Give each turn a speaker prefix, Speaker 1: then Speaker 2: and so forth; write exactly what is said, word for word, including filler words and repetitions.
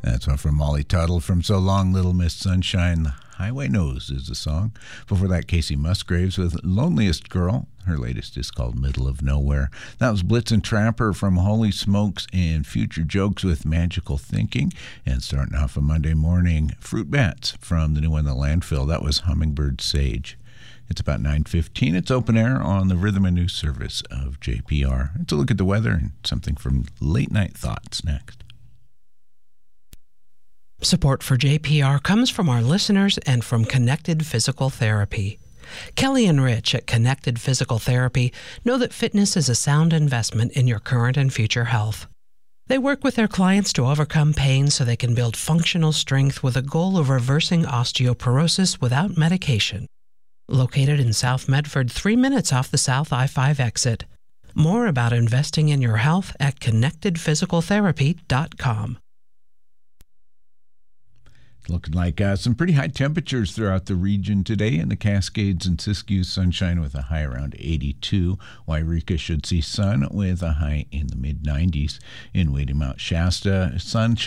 Speaker 1: That's one from Molly Tuttle from So Long, Little Miss Sunshine. The Highway Knows is the song. Before that, Casey Musgraves with Loneliest Girl. Her latest is called Middle of Nowhere. That was Blitzen Trapper from Holy Smokes and Future Jokes with Magical Thinking. And starting off a Monday morning, Fruit Bats from the new one, The Landfill. That was Hummingbird Sage. It's about nine fifteen. It's open air on the Rhythm and News service of J P R. Let's look at the weather and something from Late Night Thoughts next.
Speaker 2: Support for J P R comes from our listeners and from Connected Physical Therapy. Kelly and Rich at Connected Physical Therapy know that fitness is a sound investment in your current and future health. They work with their clients to overcome pain so they can build functional strength with a goal of reversing osteoporosis without medication. Located in South Medford, three minutes off the South I five exit. More about investing in your health at connected physical therapy dot com.
Speaker 1: Looking like uh, some pretty high temperatures throughout the region today in the Cascades and Siskiyou. Sunshine with a high around eighty-two. Wairika should see sun with a high in the mid nineties. In Wading Mount Shasta, sunshine